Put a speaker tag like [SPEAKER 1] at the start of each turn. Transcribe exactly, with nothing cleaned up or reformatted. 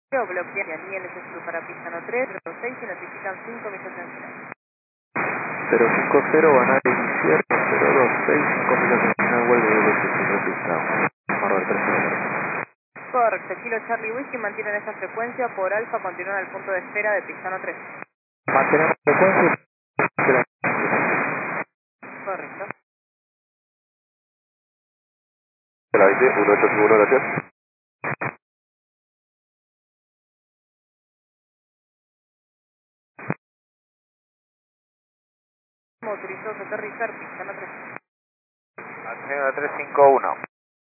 [SPEAKER 1] bloquea I L S Sur para pista no tres, cero seis y notifican cinco millas en final.
[SPEAKER 2] cero cinco cero, Banal iniciar, cero dos seis, cinco millas en final, vuelve I L S Sur pista. Marvel tres kilómetros.
[SPEAKER 1] Correcto, Kilo Charlie Whiskey mantienen esa frecuencia, por Alfa continúan al punto de espera de pista no tres.
[SPEAKER 2] Mantenemos frecuencia.
[SPEAKER 1] Correcto.
[SPEAKER 2] El aire, uno ocho uno, gracias.
[SPEAKER 1] Motorizados a aterrizar, pista no tres.
[SPEAKER 2] Antonio tres cinco uno.